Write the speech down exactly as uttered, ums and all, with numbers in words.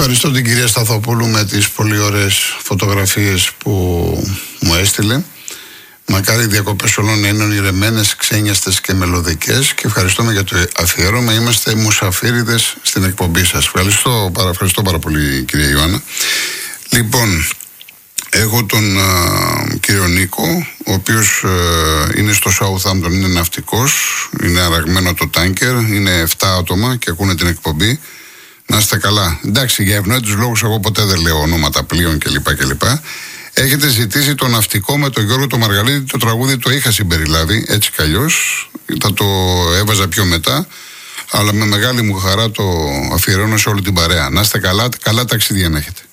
Ευχαριστώ την κυρία Σταθοπούλου με τις πολύ ωραίες φωτογραφίες που μου έστειλε. Μακάρι οι διακοπές όλων να είναι ονειρεμένες, ξένιαστες και μελωδικές, και ευχαριστούμε για το αφιέρωμα. Είμαστε μουσαφίριδες στην εκπομπή σας. Ευχαριστώ, παρα, ευχαριστώ πάρα πολύ, κυρία Ιωάννα. Λοιπόν, έχω τον α, κύριο Νίκο, ο οποίος α, είναι στο Southampton, είναι ναυτικός, είναι αραγμένο το τάνκερ, είναι επτά άτομα και ακούνε την εκπομπή. Να είστε καλά. Εντάξει, για ευνόητους λόγους εγώ ποτέ δεν λέω ονόματα πλοίων κλπ. κλπ. Έχετε ζητήσει το ναυτικό με τον Γιώργο το Μαργαλίδη, το τραγούδι το είχα συμπεριλάβει, έτσι κι αλλιώς. Θα το έβαζα πιο μετά, αλλά με μεγάλη μου χαρά το αφιερώνω σε όλη την παρέα. Να είστε καλά, καλά ταξίδια να έχετε.